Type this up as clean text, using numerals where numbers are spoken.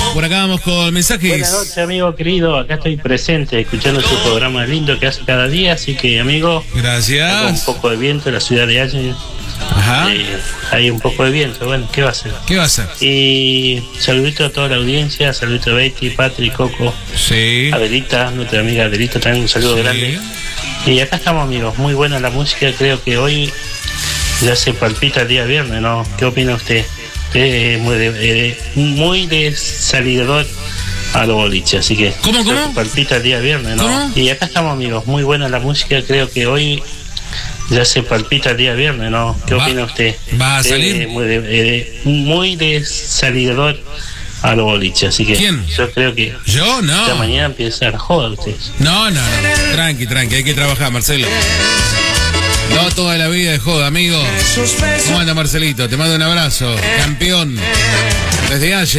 Por acá vamos con mensajes. Buenas noches, amigo querido. Acá estoy presente, escuchando su programa lindo que hace cada día. Así que, amigo, gracias. Con un poco de viento en la ciudad de Allen. Ajá. Hay un poco de viento. Bueno, ¿qué va a hacer? ¿Qué va a hacer? Y saludito a toda la audiencia. Saludito a Betty, Patrick, Coco. Sí. Adelita, nuestra amiga Adelita, también un saludo grande. Y acá estamos, amigos. Muy buena la música. Creo que hoy ya se palpita el día viernes, ¿no? ¿Qué opina usted? Muy de salidor a los boliches, así que ¿Cómo? palpita el día viernes, ¿no? ¿Cómo? Y acá estamos, amigos, muy buena la música, creo que hoy ya se palpita el día viernes, ¿no? ¿Qué opina usted? ¿Va a salir? Muy de salidor a los boliches, así que ¿Quién? yo creo que yo no. esta mañana empieza la joda ustedes. No, tranqui, hay que trabajar, Marcelo. No toda la vida de joda, amigo. ¿Cómo anda, Marcelito? Te mando un abrazo, campeón. Desde ayer.